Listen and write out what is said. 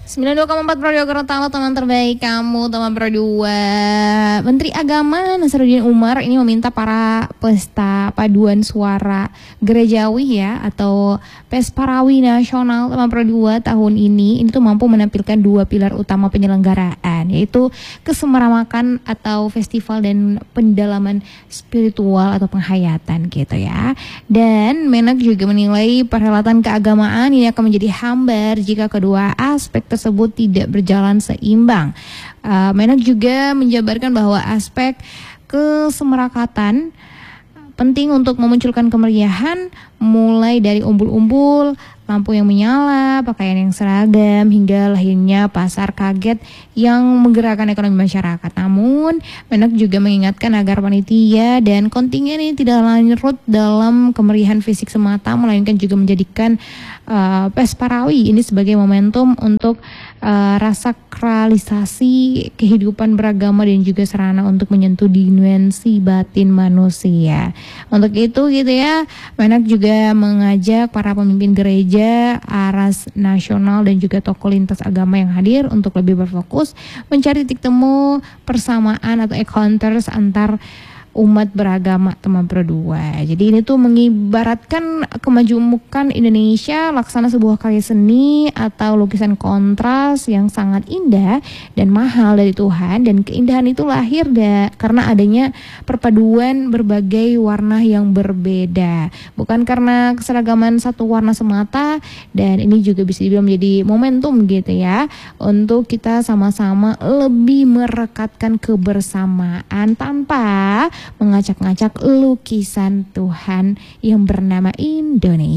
92,4 Radio Gorontalo, teman terbaik kamu, teman berdua. Menteri Agama Nasaruddin Umar ini meminta para peserta paduan suara gerejawi ya atau Pesparawi Nasional teman berdua tahun ini tuh mampu menampilkan dua pilar utama penyelenggaraan, yaitu kesemeramakan atau festival dan pendalaman spiritual atau penghayatan gitu ya. Dan Menak juga menilai perhelatan keagamaan ini akan menjadi hambar jika kedua aspek tersebut tidak berjalan seimbang. Menak juga menjabarkan bahwa aspek kesemerakatan penting untuk memunculkan kemeriahan, mulai dari umbul-umbul, lampu yang menyala, pakaian yang seragam, hingga lahirnya pasar kaget yang menggerakkan ekonomi masyarakat. Namun, Menak juga mengingatkan agar panitia dan kontingen ini tidak larut dalam kemeriahan fisik semata, melainkan juga menjadikan Pesparawi ini sebagai momentum untuk rasakralisasi kehidupan beragama dan juga sarana untuk menyentuh dimensi batin manusia. Untuk itu gitu ya, Menak juga mengajak para pemimpin gereja, aras nasional dan juga tokoh lintas agama yang hadir untuk lebih berfokus mencari titik temu persamaan atau encounters antar umat beragama teman berdua. Jadi ini tuh mengibaratkan kemajemukan Indonesia laksana sebuah karya seni atau lukisan kontras yang sangat indah dan mahal dari Tuhan, dan keindahan itu lahir karena adanya perpaduan berbagai warna yang berbeda, bukan karena keseragaman satu warna semata. Dan ini juga bisa dibilang menjadi momentum gitu ya untuk kita sama-sama lebih merekatkan kebersamaan tanpa mengacak-ngacak lukisan Tuhan yang bernama Indonesia.